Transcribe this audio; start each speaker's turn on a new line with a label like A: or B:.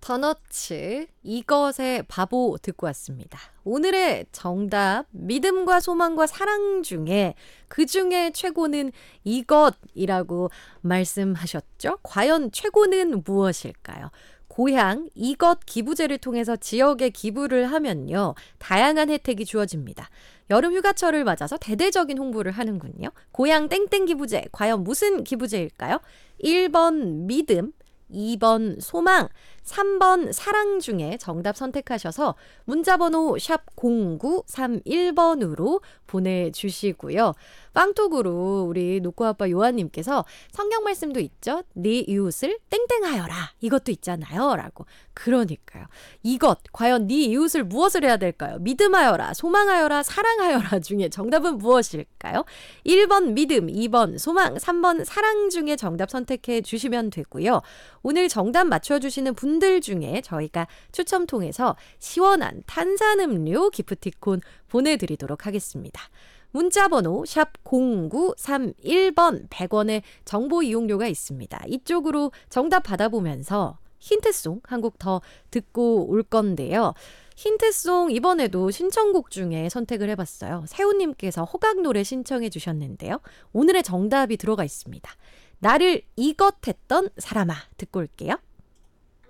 A: 더너츠 이것의 바보 듣고 왔습니다. 오늘의 정답 믿음과 소망과 사랑 중에 그중에 최고는 이것이라고 말씀하셨죠? 과연 최고는 무엇일까요? 고향 이것 기부제를 통해서 지역에 기부를 하면요. 다양한 혜택이 주어집니다. 여름 휴가철을 맞아서 대대적인 홍보를 하는군요. 고향 땡땡 기부제 과연 무슨 기부제일까요? 1번 믿음, 2번 소망, 3번 사랑 중에 정답 선택하셔서 문자번호 샵 0931번으로 보내주시고요. 빵톡으로 우리 노코아빠 요한님께서 성경 말씀도 있죠. 네 이웃을 땡땡하여라. 이것도 있잖아요. 라고. 그러니까요. 이것 과연 네 이웃을 무엇을 해야 될까요? 믿음하여라, 소망하여라, 사랑하여라 중에 정답은 무엇일까요? 1번 믿음, 2번 소망, 3번 사랑 중에 정답 선택해 주시면 되고요. 오늘 정답 맞춰주시는 분들 중에 저희가 추첨 통해서 시원한 탄산음료 기프티콘 보내드리도록 하겠습니다. 문자번호 샵 0931번 100원의 정보 이용료가 있습니다. 이쪽으로 정답 받아보면서 힌트송 한 곡 더 듣고 올 건데요. 힌트송 이번에도 신청곡 중에 선택을 해봤어요. 세훈님께서 호각 노래 신청해 주셨는데요. 오늘의 정답이 들어가 있습니다. 나를 이것했던 사람아 듣고 올게요.